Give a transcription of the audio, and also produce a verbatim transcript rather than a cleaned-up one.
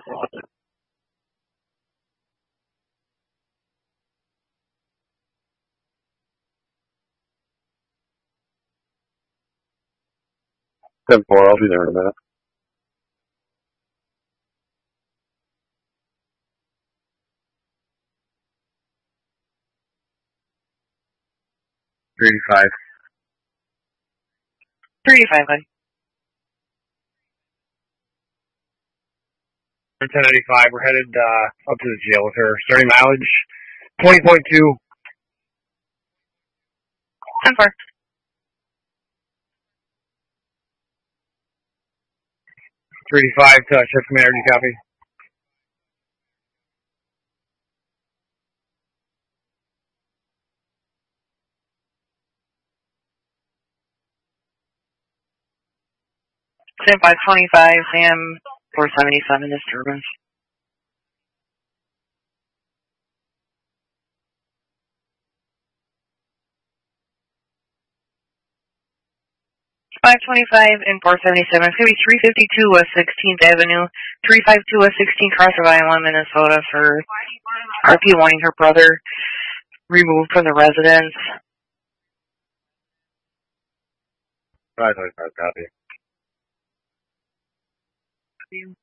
ten four, I'll be there in a minute. three eighty-five. three eighty-five, buddy. ten eighty-five, we're headed uh, up to the jail with her. Starting mileage, twenty point two. ten four. three eighty-five to Shift Commander, do you copy? Stand by twenty-five, Sam four seventy-seven disturbance. five twenty-five and four seventy-seven. It's going to be three fifty-two West sixteenth Avenue, three fifty-two West sixteenth, Cross of Iowa, Minnesota, for R P wanting her brother removed from the residence. five twenty-five, copy.